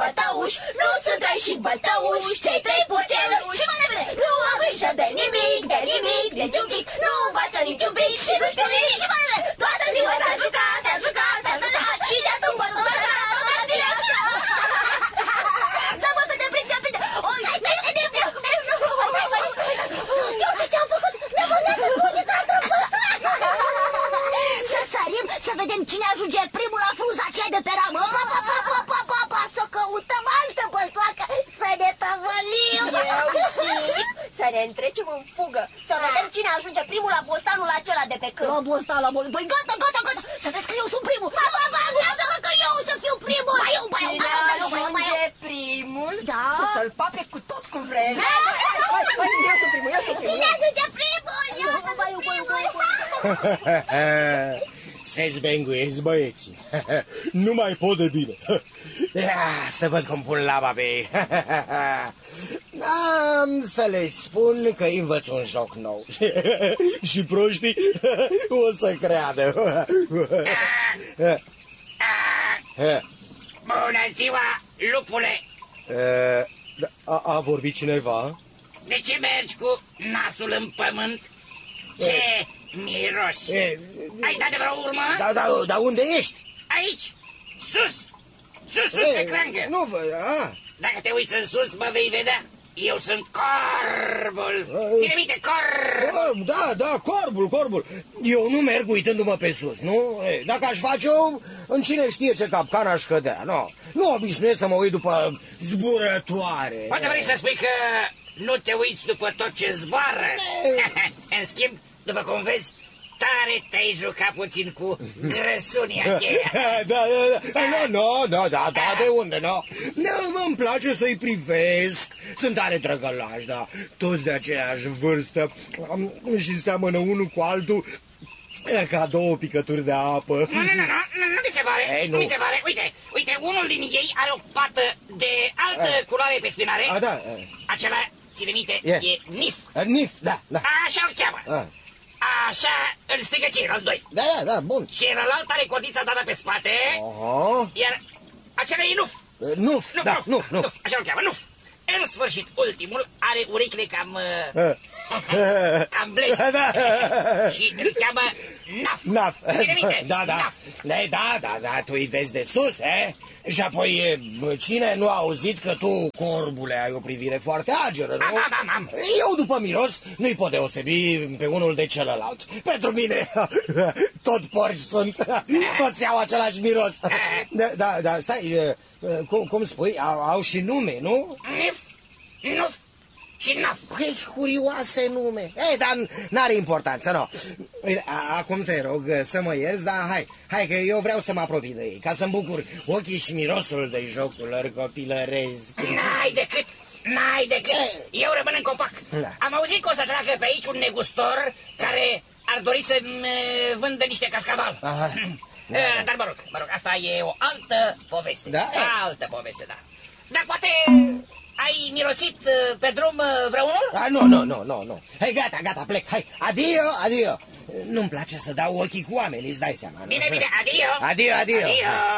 bătăuși, nu sunt trei și bătăuși, cei trei puceruși. Și mai repede, nu am grijă de nimic, niciun pic, nu învață niciun pic și nu știu nimic. Și mai repede, toată ziua s-a jucat, și de atunci bătut toată ziua. S-a bătut de prinde. Oi, uite ce-am făcut, ne-am băgat în bunica Să sărim, să vedem cine ajunge primul la frunza aceea de pe ramă. Să căutăm altă băltoacă, să ne tăvălim. Să ne întrecem în fugă, să vedem cine ajunge primul la bostanul acela de pe câmp. La bostan, Păi gata, să vezi că eu sunt primul. Lasă-mă că eu să fiu primul. Cine ajunge primul, să-l pape cu tot cu vreme. Eu sunt primul. Cine ajunge primul? Eu sunt primul. Se zbenguiesc băieții. Nu mai pot de bine. Să văd cum pun laba pe ei. Am să le spun că îi învăț un joc nou. Și proștii o să creadă. Bună ziua, lupule! A vorbit cineva? De ce mergi cu nasul în pământ? Ce miros! Ai dat de vreo urmă? Dar unde ești? Aici, sus pe crangă. Nu văd, Dacă te uiți în sus, mă vei vedea. Eu sunt corbul. Ține minte, corb. Da, corbul. Eu nu merg uitându-mă pe sus, nu? Dacă aș face-o, în cine știe ce capcan aș cădea, nu? Nu obișnuiesc să mă uit după zburătoare. Poate vrei să spui că nu te uiți după tot ce zboară. În schimb, după cum vezi, tare te-ai jucat puțin cu grăsunia aceea. Da, de unde, îmi place să-i privesc. Sunt tare drăgălași, da. Toți de aceeași vârstă și seamănă unul cu altul ca două picături de apă. Nu mi se pare, nu mi se pare. Uite, unul din ei are o pată de altă culoare pe spinare. Da. Acela, ține minte, e Nif. Nif, da. Așa-l cheamă. Așa îl strigă ceilalți doi. Da, bun. Și celălalt are codița dată pe spate. Iar acela e Nuf. Nuf. Așa-l cheamă, Nuf. În sfârșit, ultimul are urechile cam blede. Și îl cheamă Naf. Ține minte, Naf. Da, tu îi vezi de sus, Și apoi, cine nu a auzit că tu, corbule, ai o privire foarte ageră, nu? Am. Eu, după miros, nu-i pot deosebi pe unul de celălalt. Pentru mine, tot porci sunt, toți au același miros. Da, stai, cum spui, au și nume, nu? Nuf și Naf. Păi, curioase nume. Dar n-are importanță, nu. Acum te rog să mă ierți, dar hai că eu vreau să mă apropii de ei, ca să-mi bucur ochii și mirosul de jocul lor copilăresc. N-ai decât. Eu rămân în copac. Am auzit că o să treacă pe aici un negustor care ar dori să-mi vândă niște cașcaval. Dar mă rog, asta e o altă poveste. Altă poveste, da. Dar poate ai mirosit pe drum vreunul? Nu. Hai, gata, plec. Hai, adio. Nu-mi place să dau ochii cu oamenii, îți dai seama. Bine, adio. Adio.